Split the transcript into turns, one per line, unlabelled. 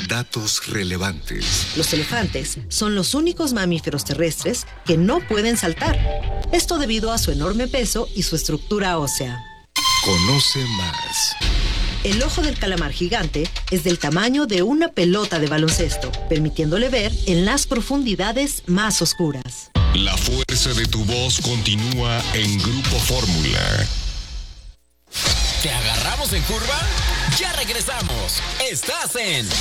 Datos relevantes.
Los elefantes son los únicos mamíferos terrestres que no pueden saltar. Esto debido a su enorme peso y su estructura ósea.
Conoce más.
El ojo del calamar gigante es del tamaño de una pelota de baloncesto, permitiéndole ver en las profundidades más oscuras.
La fuerza de tu voz continúa en Grupo Fórmula.
¿Te agarramos en curva? Ya regresamos. Estás en